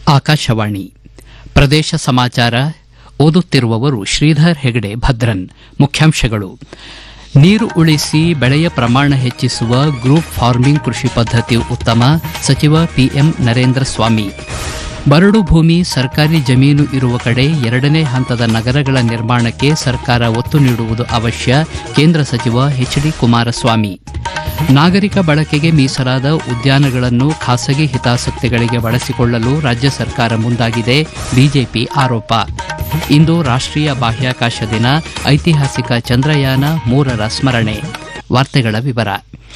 ಆಕಾಶವಾಣಿ ಪ್ರದೇಶ ಸಮಾಚಾರ ಓದುತ್ತಿರುವವರು ಶ್ರೀಧರ್ ಹೆಗಡೆ ಭದ್ರನ್. ಮುಖ್ಯಾಂಶಗಳು: ನೀರು ಉಳಿಸಿ ಬೆಳೆಯ ಪ್ರಮಾಣ ಹೆಚ್ಚಿಸುವ ಗ್ರೂಪ್ ಫಾರ್ಮಿಂಗ್ ಕೃಷಿ ಪದ್ಧತಿ ಉತ್ತಮ, ಸಚಿವ ಪಿಎಂ ನರೇಂದ್ರ ಸ್ವಾಮಿ. ಬರಡು ಭೂಮಿ, ಸರ್ಕಾರಿ ಜಮೀನು ಇರುವ ಕಡೆ ಎರಡನೇ ಹಂತದ ನಗರಗಳ ನಿರ್ಮಾಣಕ್ಕೆ ಸರ್ಕಾರ ಒತ್ತು ನೀಡುವುದು ಅವಶ್ಯ, ಕೇಂದ್ರ ಸಚಿವ ಎಚ್ಡಿ ಕುಮಾರಸ್ವಾಮಿ. ನಾಗರಿಕ ಬಳಕೆಗೆ ಮೀಸಲಾದ ಉದ್ಯಾನಗಳನ್ನು ಖಾಸಗಿ ಹಿತಾಸಕ್ತಿಗಳಿಗೆ ಬಳಸಿಕೊಳ್ಳಲು ರಾಜ್ಯ ಸರ್ಕಾರ ಮುಂದಾಗಿದೆ, ಬಿಜೆಪಿ ಆರೋಪ. ಇಂದು ರಾಷ್ಟೀಯ ಬಾಹ್ಯಾಕಾಶ ದಿನ, ಐತಿಹಾಸಿಕ ಚಂದ್ರಯಾನ 3ರ ಸ್ಮರಣೆ. ವಾರ್ತೆಗಳ ವಿವರ.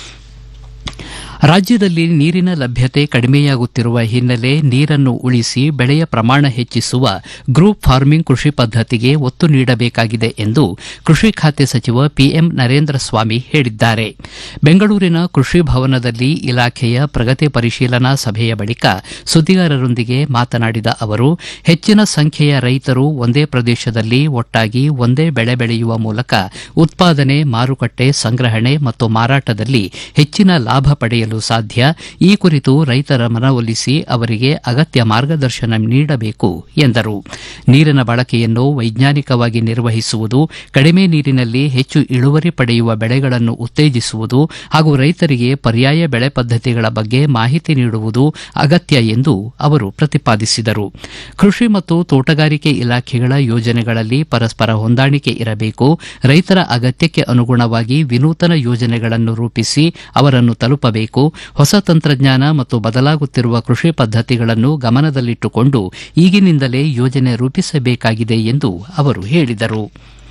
ರಾಜ್ಯದಲ್ಲಿ ನೀರಿನ ಲಭ್ಯತೆ ಕಡಿಮೆಯಾಗುತ್ತಿರುವ ಹಿನ್ನೆಲೆ ನೀರನ್ನು ಉಳಿಸಿ ಬೆಳೆಯ ಪ್ರಮಾಣ ಹೆಚ್ಚಿಸುವ ಗ್ರೂಪ್ ಫಾರ್ಮಿಂಗ್ ಕೃಷಿ ಪದ್ಧತಿಗೆ ಒತ್ತು ನೀಡಬೇಕಾಗಿದೆ ಎಂದು ಕೃಷಿ ಖಾತೆ ಸಚಿವ ಪಿಎಂ ನರೇಂದ್ರ ಸ್ವಾಮಿ ಹೇಳಿದ್ದಾರೆ. ಬೆಂಗಳೂರಿನ ಕೃಷಿ ಭವನದಲ್ಲಿ ಇಲಾಖೆಯ ಪ್ರಗತಿ ಪರಿಶೀಲನಾ ಸಭೆಯ ಬಳಿಕ ಸುದ್ದಿಗಾರರೊಂದಿಗೆ ಮಾತನಾಡಿದ ಅವರು, ಹೆಚ್ಚಿನ ಸಂಖ್ಯೆಯ ರೈತರು ಒಂದೇ ಪ್ರದೇಶದಲ್ಲಿ ಒಟ್ಟಾಗಿ ಒಂದೇ ಬೆಳೆ ಬೆಳೆಯುವ ಮೂಲಕ ಉತ್ಪಾದನೆ, ಮಾರುಕಟ್ಟೆ, ಸಂಗ್ರಹಣೆ ಮತ್ತು ಮಾರಾಟದಲ್ಲಿ ಹೆಚ್ಚಿನ ಲಾಭ ಪಡೆಯಲು ಸಾಧ್ಯ. ಈ ಕುರಿತು ರೈತರ ಮನವೊಲಿಸಿ ಅವರಿಗೆ ಅಗತ್ಯ ಮಾರ್ಗದರ್ಶನ ನೀಡಬೇಕು ಎಂದರು. ನೀರಿನ ಬಳಕೆಯನ್ನು ವೈಜ್ಞಾನಿಕವಾಗಿ ನಿರ್ವಹಿಸುವುದು, ಕಡಿಮೆ ನೀರಿನಲ್ಲಿ ಹೆಚ್ಚು ಇಳುವರಿ ಪಡೆಯುವ ಬೆಳೆಗಳನ್ನು ಉತ್ತೇಜಿಸುವುದು ಹಾಗೂ ರೈತರಿಗೆ ಪರ್ಯಾಯ ಬೆಳೆ ಪದ್ಧತಿಗಳ ಬಗ್ಗೆ ಮಾಹಿತಿ ನೀಡುವುದು ಅಗತ್ಯ ಎಂದು ಅವರು ಪ್ರತಿಪಾದಿಸಿದರು. ಕೃಷಿ ಮತ್ತು ತೋಟಗಾರಿಕೆ ಇಲಾಖೆಗಳ ಯೋಜನೆಗಳಲ್ಲಿ ಪರಸ್ಪರ ಹೊಂದಾಣಿಕೆ ಇರಬೇಕು. ರೈತರ ಅಗತ್ಯಕ್ಕೆ ಅನುಗುಣವಾಗಿ ವಿನೂತನ ಯೋಜನೆಗಳನ್ನು ರೂಪಿಸಿ ಅವರನ್ನು ತಲುಪಬೇಕು. ಹೊಸ ತಂತ್ರಜ್ಞಾನ ಮತ್ತು ಬದಲಾಗುತ್ತಿರುವ ಕೃಷಿ ಪದ್ಧತಿಗಳನ್ನು ಗಮನದಲ್ಲಿಟ್ಟುಕೊಂಡು ಈಗಿನಿಂದಲೇ ಯೋಜನೆ ರೂಪಿಸಬೇಕಾಗಿದೆ ಎಂದು ಅವರು ಹೇಳಿದರು.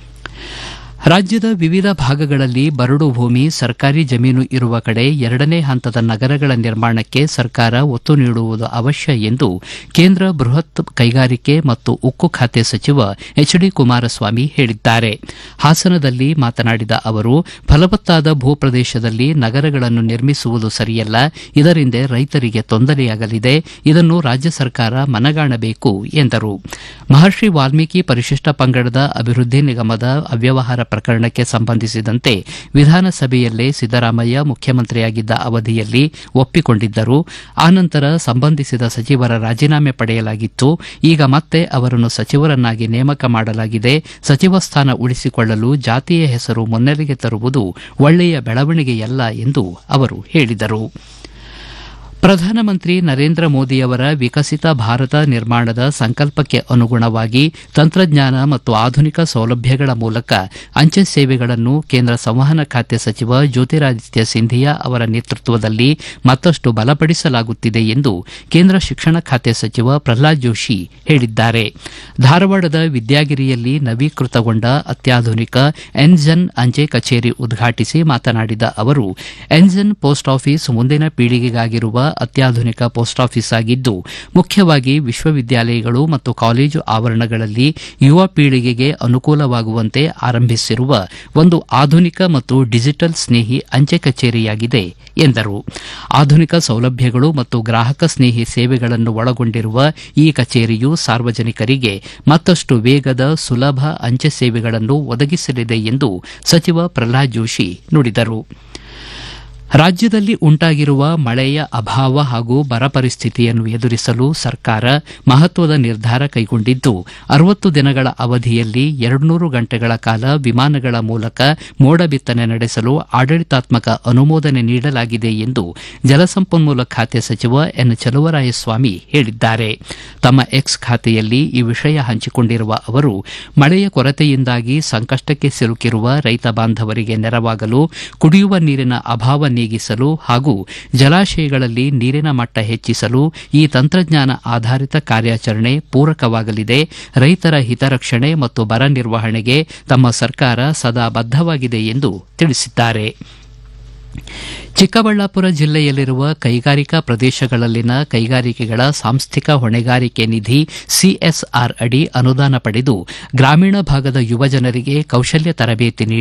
ರಾಜ್ಯದ ವಿವಿಧ ಭಾಗಗಳಲ್ಲಿ ಬರಡು ಭೂಮಿ, ಸರ್ಕಾರಿ ಜಮೀನು ಇರುವ ಕಡೆ ಎರಡನೇ ಹಂತದ ನಗರಗಳ ನಿರ್ಮಾಣಕ್ಕೆ ಸರ್ಕಾರ ಒತ್ತು ನೀಡುವುದು ಅವಶ್ಯ ಎಂದು ಕೇಂದ್ರ ಬೃಹತ್ ಕೈಗಾರಿಕೆ ಮತ್ತು ಉಕ್ಕು ಖಾತೆ ಸಚಿವ ಎಚ್ಡಿ ಕುಮಾರಸ್ವಾಮಿ ಹೇಳಿದ್ದಾರೆ. ಹಾಸನದಲ್ಲಿ ಮಾತನಾಡಿದ ಅವರು, ಫಲವತ್ತಾದ ಭೂಪ್ರದೇಶದಲ್ಲಿ ನಗರಗಳನ್ನು ನಿರ್ಮಿಸುವುದು ಸರಿಯಲ್ಲ. ಇದರಿಂದ ರೈತರಿಗೆ ತೊಂದರೆಯಾಗಲಿದೆ. ಇದನ್ನು ರಾಜ್ಯ ಸರ್ಕಾರ ಮನಗಾಣಬೇಕು ಎಂದರು. ಮಹರ್ಷಿ ವಾಲ್ಮೀಕಿ ಪರಿಶಿಷ್ಟ ಪಂಗಡದ ಅಭಿವೃದ್ಧಿ ನಿಗಮದ ಅವ್ಯವಹಾರ ಪ್ರಕರಣಕ್ಕೆ ಸಂಬಂಧಿಸಿದಂತೆ ವಿಧಾನಸಭೆಯಲ್ಲೇ ಸಿದ್ದರಾಮಯ್ಯ ಮುಖ್ಯಮಂತ್ರಿಯಾಗಿದ್ದ ಅವಧಿಯಲ್ಲಿ ಒಪ್ಪಿಕೊಂಡಿದ್ದರು. ಆನಂತರ ಸಂಬಂಧಿಸಿದ ಸಚಿವರ ರಾಜೀನಾಮೆ ಪಡೆಯಲಾಗಿತ್ತು. ಈಗ ಮತ್ತೆ ಅವರನ್ನು ಸಚಿವರನ್ನಾಗಿ ನೇಮಕ ಮಾಡಲಾಗಿದೆ. ಸಚಿವ ಸ್ಥಾನ ಉಳಿಸಿಕೊಳ್ಳಲು ಜಾತಿಯ ಹೆಸರು ಮುನ್ನೆಲೆಗೆ ತರುವುದು ಒಳ್ಳೆಯ ಬೆಳವಣಿಗೆಯಲ್ಲ ಎಂದು ಅವರು ಹೇಳಿದರು. ಪ್ರಧಾನಮಂತ್ರಿ ನರೇಂದ್ರ ಮೋದಿಯವರ ವಿಕಸಿತ ಭಾರತ ನಿರ್ಮಾಣದ ಸಂಕಲ್ಪಕ್ಕೆ ಅನುಗುಣವಾಗಿ ತಂತ್ರಜ್ಞಾನ ಮತ್ತು ಆಧುನಿಕ ಸೌಲಭ್ಯಗಳ ಮೂಲಕ ಅಂಚೆ ಸೇವೆಗಳನ್ನು ಕೇಂದ್ರ ಸಂವಹನ ಖಾತೆ ಸಚಿವ ಜ್ಯೋತಿರಾದಿತ್ಯ ಸಿಂಧಿಯಾ ಅವರ ನೇತೃತ್ವದಲ್ಲಿ ಮತ್ತಷ್ಟು ಬಲಪಡಿಸಲಾಗುತ್ತಿದೆ ಎಂದು ಕೇಂದ್ರ ಶಿಕ್ಷಣ ಖಾತೆ ಸಚಿವ ಪ್ರಹ್ಲಾದ್ ಜೋಶಿ ಹೇಳಿದ್ದಾರೆ. ಧಾರವಾಡದ ವಿದ್ಯಾಗಿರಿಯಲ್ಲಿ ನವೀಕೃತಗೊಂಡ ಅತ್ಯಾಧುನಿಕ ಎನ್ಜನ್ ಅಂಚೆ ಕಚೇರಿ ಉದ್ಘಾಟಿಸಿ ಮಾತನಾಡಿದ ಅವರು, ಎನ್ಜನ್ ಪೋಸ್ಟ್ ಆಫೀಸ್ ಮುಂದಿನ ಪೀಳಿಗೆಗಾಗಿರುವ ಅತ್ಯಾಧುನಿಕ ಪೋಸ್ಟ್ ಆಫೀಸ್ ಆಗಿದ್ದು, ಮುಖ್ಯವಾಗಿ ವಿಶ್ವವಿದ್ಯಾಲಯಗಳು ಮತ್ತು ಕಾಲೇಜು ಆವರಣಗಳಲ್ಲಿ ಯುವ ಪೀಳಿಗೆಗೆ ಅನುಕೂಲವಾಗುವಂತೆ ಆರಂಭಿಸಿರುವ ಒಂದು ಆಧುನಿಕ ಮತ್ತು ಡಿಜಿಟಲ್ ಸ್ನೇಹಿ ಅಂಚೆ ಕಚೇರಿಯಾಗಿದೆ ಎಂದರು. ಆಧುನಿಕ ಸೌಲಭ್ಯಗಳು ಮತ್ತು ಗ್ರಾಹಕ ಸ್ನೇಹಿ ಸೇವೆಗಳನ್ನು ಒಳಗೊಂಡಿರುವ ಈ ಕಚೇರಿಯು ಸಾರ್ವಜನಿಕರಿಗೆ ಮತ್ತಷ್ಟು ವೇಗದ, ಸುಲಭ ಅಂಚೆ ಸೇವೆಗಳನ್ನು ಒದಗಿಸಲಿದೆ ಎಂದು ಸಚಿವ ಪ್ರಹ್ಲಾದ್ ಜೋಶಿ ನುಡಿದರು. ರಾಜ್ಯದಲ್ಲಿ ಉಂಟಾಗಿರುವ ಮಳೆಯ ಅಭಾವ ಹಾಗೂ ಬರ ಪರಿಸ್ಥಿತಿಯನ್ನು ಎದುರಿಸಲು ಸರ್ಕಾರ ಮಹತ್ವದ ನಿರ್ಧಾರ ಕೈಗೊಂಡಿದ್ದು, 60 ದಿನಗಳ ಅವಧಿಯಲ್ಲಿ 200 ಗಂಟೆಗಳ ಕಾಲ ವಿಮಾನಗಳ ಮೂಲಕ ಮೋಡ ಬಿತ್ತನೆ ನಡೆಸಲು ಆಡಳಿತಾತ್ಮಕ ಅನುಮೋದನೆ ನೀಡಲಾಗಿದೆ ಎಂದು ಜಲಸಂಪನ್ಮೂಲ ಖಾತೆ ಸಚಿವ ಎನ್ ಚಲುವರಾಯಸ್ವಾಮಿ ಹೇಳಿದ್ದಾರೆ. ತಮ್ಮ ಎಕ್ಸ್ ಖಾತೆಯಲ್ಲಿ ಈ ವಿಷಯ ಹಂಚಿಕೊಂಡಿರುವ ಅವರು, ಮಳೆಯ ಕೊರತೆಯಿಂದಾಗಿ ಸಂಕಷ್ಟಕ್ಕೆ ಸಿಲುಕಿರುವ ರೈತ ಬಾಂಧವರಿಗೆ ನೆರವಾಗಲು, ಕುಡಿಯುವ ನೀರಿನ ಅಭಾವ ನೀಗಿಸಲು ಹಾಗೂ ಜಲಾಶಯಗಳಲ್ಲಿ ನೀರಿನ ಮಟ್ಟ ಹೆಚ್ಚಿಸಲು ಈ ತಂತ್ರಜ್ಞಾನ ಆಧಾರಿತ ಕಾರ್ಯಾಚರಣೆ ಪೂರಕವಾಗಲಿದೆ. ರೈತರ ಹಿತರಕ್ಷಣೆ ಮತ್ತು ಬರ ನಿರ್ವಹಣೆಗೆ ತಮ್ಮ ಸರ್ಕಾರ ಸದಾ ಬದ್ಧವಾಗಿದೆ ಎಂದು ತಿಳಿಸಿದ್ದಾರೆ. ಚಿಕ್ಕಬಳ್ಳಾಪುರ ಜಿಲ್ಲೆಯಲ್ಲಿರುವ ಕೈಗಾರಿಕಾ ಪ್ರದೇಶಗಳಲ್ಲಿನ ಕೈಗಾರಿಕೆಗಳ ಸಾಂಸ್ಥಿಕ ಹೊಣೆಗಾರಿಕೆ ನಿಧಿ ಸಿಎಸ್ಆರ್ ಅಡಿ ಅನುದಾನ ಪಡೆದು ಗ್ರಾಮೀಣ ಭಾಗದ ಯುವಜನರಿಗೆ ಕೌಶಲ್ಯ ತರಬೇತಿ ನೀಡಿ